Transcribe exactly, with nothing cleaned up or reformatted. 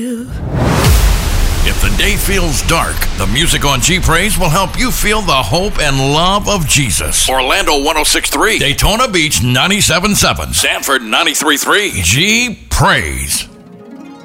If the day feels dark, the music on G Praise will help you feel the hope and love of Jesus. Orlando one oh six point three, Daytona Beach ninety-seven point seven, Sanford ninety-three point three, G Praise.